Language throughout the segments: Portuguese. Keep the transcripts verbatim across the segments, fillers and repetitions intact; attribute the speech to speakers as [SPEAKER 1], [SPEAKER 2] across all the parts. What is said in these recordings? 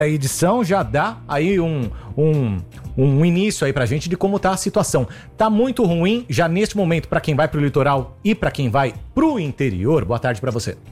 [SPEAKER 1] A edição já dá aí um, um, um início aí pra gente de como tá a situação. Tá muito ruim já neste momento pra quem vai pro litoral e pra quem vai pro interior. Boa tarde pra você.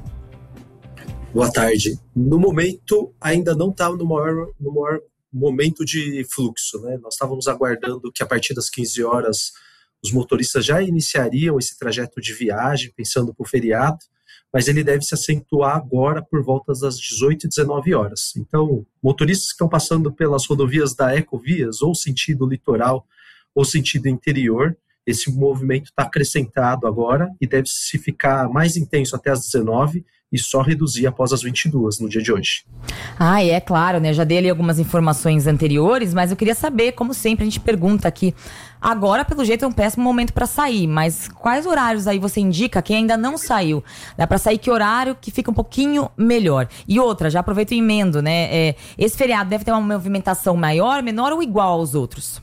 [SPEAKER 2] Boa tarde. No momento, ainda não está no maior, no maior momento de fluxo, né? Nós estávamos aguardando que a partir das quinze horas os motoristas já iniciariam esse trajeto de viagem, pensando para o feriado, mas ele deve se acentuar agora por volta das dezoito e dezenove horas. Então, motoristas que estão passando pelas rodovias da Ecovias, ou sentido litoral, ou sentido interior, esse movimento está acrescentado agora e deve se ficar mais intenso até as dezenove e só reduzir após as vinte e duas no dia de hoje.
[SPEAKER 3] Ah, e é claro, né? Já dei ali algumas informações anteriores, mas eu queria saber, como sempre a gente pergunta aqui, agora pelo jeito é um péssimo momento para sair, mas quais horários aí você indica quem ainda não saiu? Dá para sair que horário que fica um pouquinho melhor? E outra, já aproveito e emendo, né? É, esse feriado deve ter uma movimentação maior, menor ou igual aos outros?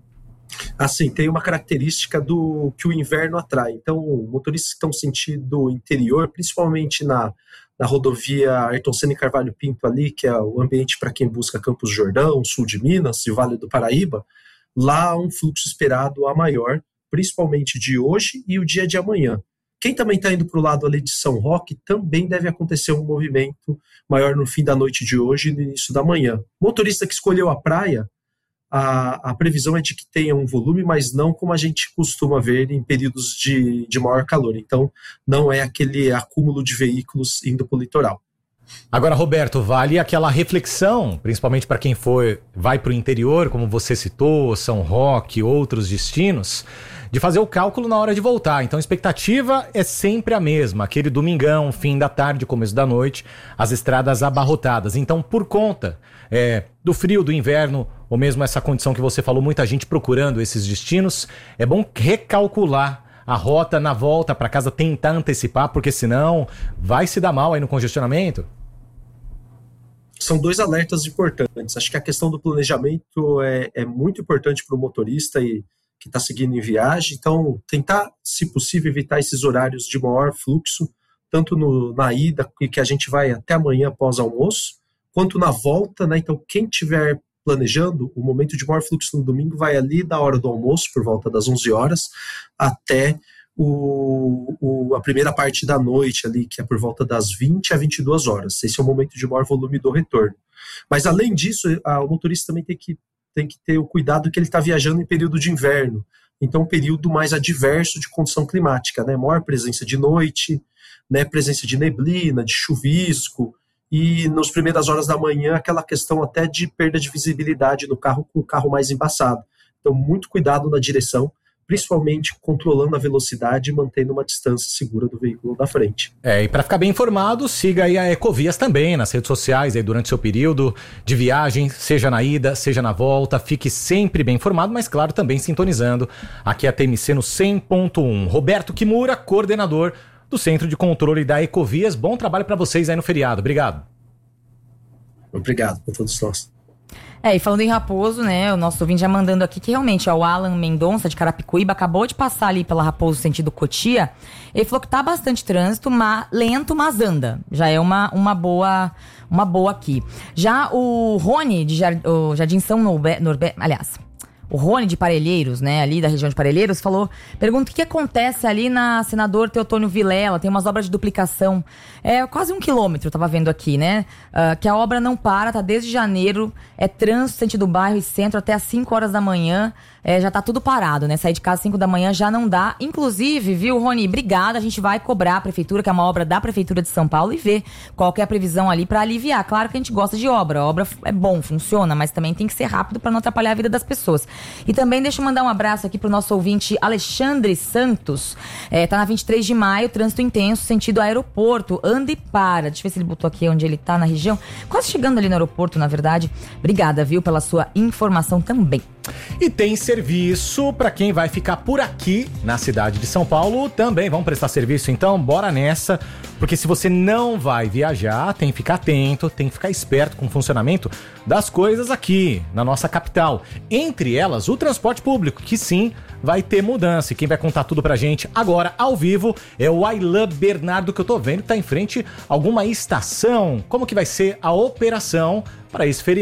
[SPEAKER 2] Assim, tem uma característica do que o inverno atrai. Então, motoristas que estão sentido interior, principalmente na, na rodovia Ayrton Senna e Carvalho Pinto ali, que é o ambiente para quem busca Campos do Jordão, sul de Minas e o Vale do Paraíba, lá há um fluxo esperado a maior, principalmente de hoje e o dia de amanhã. Quem também está indo para o lado ali de São Roque, também deve acontecer um movimento maior no fim da noite de hoje e no início da manhã. Motorista que escolheu a praia, A, a previsão é de que tenha um volume, mas não como a gente costuma ver em períodos de, de maior calor. Então, não é aquele acúmulo de veículos indo para o litoral.
[SPEAKER 1] Agora, Roberto, vale aquela reflexão, principalmente para quem for, vai para o interior, como você citou, São Roque, outros destinos, de fazer o cálculo na hora de voltar. Então, a expectativa é sempre a mesma, aquele domingão, fim da tarde, começo da noite, as estradas abarrotadas. Então, por conta é, do frio, do inverno, ou mesmo essa condição que você falou, muita gente procurando esses destinos, é bom recalcular a rota na volta para casa, tentar antecipar, porque senão vai se dar mal aí no congestionamento.
[SPEAKER 2] São dois alertas importantes. Acho que a questão do planejamento é, é muito importante para o motorista e que está seguindo em viagem. Então, tentar, se possível, evitar esses horários de maior fluxo, tanto no, na ida, que a gente vai até amanhã após almoço, quanto na volta, né? Então, quem estiver planejando, o momento de maior fluxo no domingo vai ali da hora do almoço, por volta das onze horas, até o, o, a primeira parte da noite ali, que é por volta das vinte a vinte e duas horas. Esse é o momento de maior volume do retorno. Mas, além disso, a, o motorista também tem que, tem que ter o cuidado que ele está viajando em período de inverno. Então, um período mais adverso de condição climática, né? Maior presença de noite, né? Presença de neblina, de chuvisco, e nas primeiras horas da manhã, aquela questão até de perda de visibilidade no carro, com o carro mais embaçado. Então, muito cuidado na direção, principalmente controlando a velocidade e mantendo uma distância segura do veículo da frente.
[SPEAKER 1] É, e para ficar bem informado, siga aí a Ecovias também nas redes sociais aí durante o seu período de viagem, seja na ida, seja na volta. Fique sempre bem informado, mas claro, também sintonizando aqui a T M C no cem ponto um. Roberto Kimura, coordenador do Centro de Controle da Ecovias. Bom trabalho para vocês aí no feriado. Obrigado.
[SPEAKER 2] Obrigado por todos nós.
[SPEAKER 3] É, e falando em Raposo, né, o nosso ouvinte já mandando aqui que realmente é o Alan Mendonça de Carapicuíba, acabou de passar ali pela Raposo sentido Cotia. Ele falou que tá bastante trânsito, mas lento, mas anda. Já é uma, uma boa uma boa aqui. Já o Rony de Jar, o Jardim São Norberto, Norbe, aliás, o Rony de Parelheiros, né, ali da região de Parelheiros, falou, pergunta o que acontece ali na Senador Teotônio Vilela, tem umas obras de duplicação, é quase um quilômetro, eu tava vendo aqui, né, uh, que a obra não para, tá desde janeiro, é trânsito sentido bairro e centro até às cinco horas da manhã, é, já tá tudo parado, né, sair de casa às cinco da manhã já não dá, inclusive, viu, Rony, obrigada, a gente vai cobrar a prefeitura, que é uma obra da Prefeitura de São Paulo, e ver qual que é a previsão ali pra aliviar. Claro que a gente gosta de obra, a obra é bom, funciona, mas também tem que ser rápido pra não atrapalhar a vida das pessoas. E também deixa eu mandar um abraço aqui pro nosso ouvinte Alexandre Santos. É, tá na vinte e três de maio, trânsito intenso, sentido aeroporto. Anda e para. Deixa eu ver se ele botou aqui onde ele tá na região. Quase chegando ali no aeroporto, na verdade. Obrigada, viu, pela sua informação também.
[SPEAKER 1] E tem serviço para quem vai ficar por aqui na cidade de São Paulo também. Vamos prestar serviço então? Bora nessa, porque se você não vai viajar, tem que ficar atento, tem que ficar esperto com o funcionamento das coisas aqui na nossa capital. Entre elas, o transporte público, que sim, vai ter mudança. E quem vai contar tudo pra gente agora, ao vivo, é o Aylan Bernardo, que eu tô vendo que tá em frente a alguma estação. Como que vai ser a operação para esse feriado?